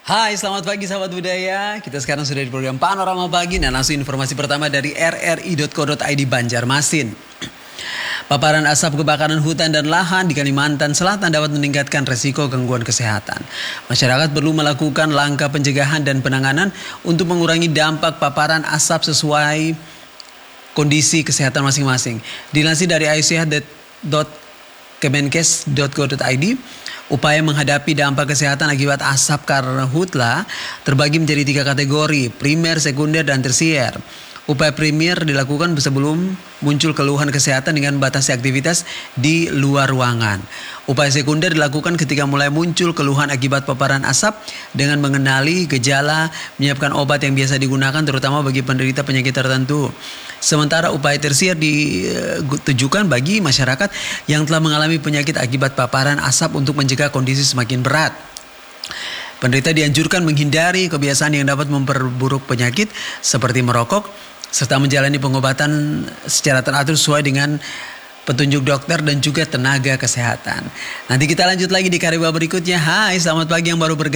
Hai, selamat pagi sahabat budaya. Kita sekarang sudah di program Panorama Pagi. Dan langsung informasi pertama dari rri.co.id Banjarmasin. Paparan asap kebakaran hutan dan lahan di Kalimantan Selatan dapat meningkatkan resiko gangguan kesehatan. Masyarakat perlu melakukan langkah pencegahan dan penanganan untuk mengurangi dampak paparan asap sesuai kondisi kesehatan masing-masing. Dilansir dari aisyah.kemenkes.go.id, upaya menghadapi dampak kesehatan akibat asap karhutla terbagi menjadi 3 kategori, primer, sekunder, dan tersier. Upaya primer dilakukan sebelum muncul keluhan kesehatan dengan batasi aktivitas di luar ruangan. Upaya sekunder dilakukan ketika mulai muncul keluhan akibat paparan asap dengan mengenali gejala, menyiapkan obat yang biasa digunakan terutama bagi penderita penyakit tertentu. Sementara upaya tersier ditujukan bagi masyarakat yang telah mengalami penyakit akibat paparan asap untuk mencegah kondisi semakin berat. Penderita dianjurkan menghindari kebiasaan yang dapat memperburuk penyakit seperti merokok, serta menjalani pengobatan secara teratur sesuai dengan petunjuk dokter dan juga tenaga kesehatan. Nanti kita lanjut lagi di Kariba berikutnya. Hai, selamat pagi yang baru bergabung.